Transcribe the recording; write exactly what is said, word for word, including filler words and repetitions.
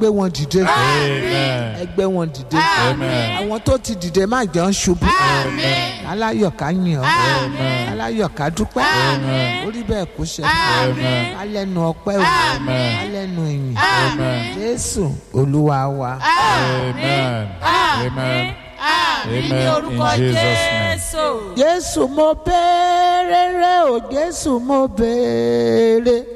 gbé wọn dìde. Amen. Ẹ gbé wọn dìde. Amen. Àwọn tó ti dìde má jẹ́ ń ṣubú. Amen. Aláyọ̀ ká yìn ọ́. Amen. Aláyọ̀ ká dúpẹ́. Amen. Orí bẹ́ẹ̀ kó ṣe. Amen. Alẹ́nu ọpẹ́ o. Amen. Alẹ́nu ìyìn. Amen. Jésù Olúwa wa. Amen. Amen. Amen. In Jesus' name. Jésù mo béèrè rẹ o, Jésù mo béèrè.